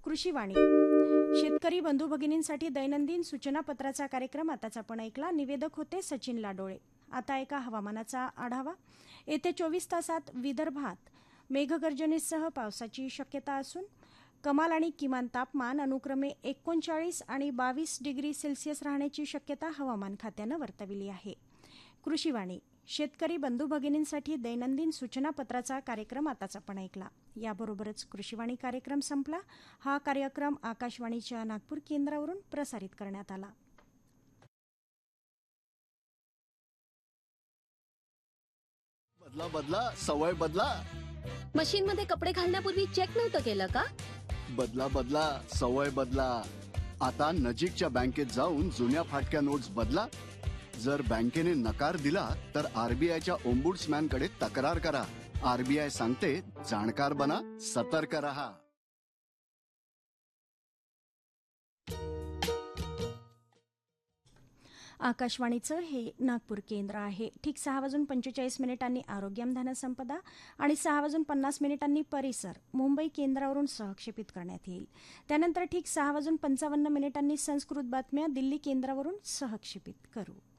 कृषीवाणी शेतकरी बंधू भगिनींसाठी दैनंदिन सूचनापत्राचा कार्यक्रम आताच आपण ऐकला. निवेदक होते सचिन लाडोळे. आता ऐका हवामानाचा आढावा. येत्या 24 तासात विदर्भात मेघगर्जनेसह पावसाची शक्यता असून कमाल आणि किमान तापमान अनुक्रमे 39 आणि 22 डिग्री सेल्सिअस राहण्याची शक्यता हवामान खात्यानं वर्तविली आहे. कृषीवाणी शेतकरी बंधू भगिनींसाठी दैनंदिन सूचनापत्राचा कार्यक्रम आताच आपण ऐकला. याबरोबरच कृषीवाणी कार्यक्रम संपला. हा कार्यक्रम आकाशवाणीच्या नागपूर केंद्रावरून प्रसारित करण्यात आला. बदला बदला सवय बदला. मशीन मध्ये कपडे घालण्यापूर्वी चेक नव्हतं केलं का? बदला बदला सवय बदला. आता नजीकच्या बँकेत जाऊन जुन्या फाटक्या नोट्स बदला. जर बँकेने नकार दिला तर आरबीआयच्या ओम्बुड्समॅन कडे तक्रार करा. आरबीआय सांगते, जाणकार बना, सतर्क रहा. आकाशवाणीचं हे नागपूर केंद्र आहे. ठीक 6:45 आरोग्यमधान संपदा आणि 6:50 परिसर मुंबई केंद्रावरून सहक्षेपित करण्यात येईल. त्यानंतर ठीक 6:55 संस्कृत बातम्या दिल्ली केंद्रावरून सहक्षेपित करू.